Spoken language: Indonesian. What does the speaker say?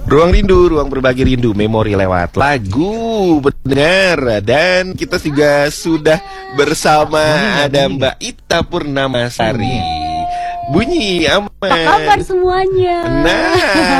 Ruang rindu, ruang berbagi rindu, memori lewat lagu, benar. Dan kita juga sudah bersama ada Mbak Ita Purnamasari. Bunyi aman. Apa kabar semuanya? Nah.